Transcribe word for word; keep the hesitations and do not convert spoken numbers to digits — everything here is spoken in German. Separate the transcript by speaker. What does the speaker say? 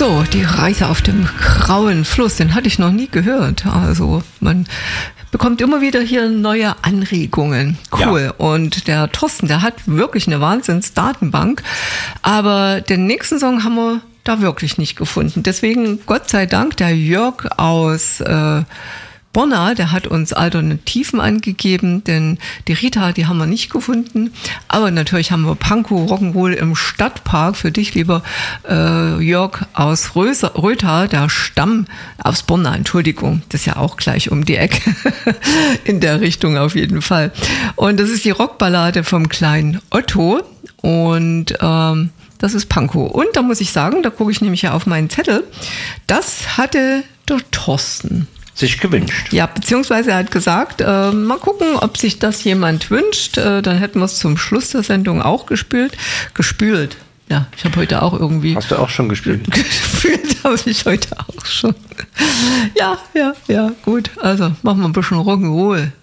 Speaker 1: So, die Reise auf dem grauen Fluss, den hatte ich noch nie gehört. Also man bekommt immer wieder hier neue Anregungen. Cool. Ja. Und der Thorsten, der hat wirklich eine Wahnsinns-Datenbank. Aber den nächsten Song haben wir da wirklich nicht gefunden. Deswegen, Gott sei Dank, der Jörg aus äh, Bonna, der hat uns Alternativen angegeben, denn die Rita, die haben wir nicht gefunden. Aber natürlich haben wir Pankow Rock'n'Roll im Stadtpark für dich, lieber äh, Jörg aus Röser, Rötha, der Stamm aus Bonna, Entschuldigung, das ist ja auch gleich um die Ecke, in der Richtung auf jeden Fall. Und das ist die Rockballade vom kleinen Otto und ähm, das ist Pankow. Und da muss ich sagen, da gucke ich nämlich ja auf meinen Zettel, das hatte der Thorsten
Speaker 2: sich gewünscht.
Speaker 1: Ja, beziehungsweise er hat gesagt, äh, mal gucken, ob sich das jemand wünscht. Äh, dann hätten wir es zum Schluss der Sendung auch gespült. Gespült. Ja, ich habe heute auch irgendwie...
Speaker 2: Hast du auch schon gespielt?
Speaker 1: Gespielt habe ich heute auch schon. Ja, ja, ja, gut. Also machen wir ein bisschen Rock'n'Roll.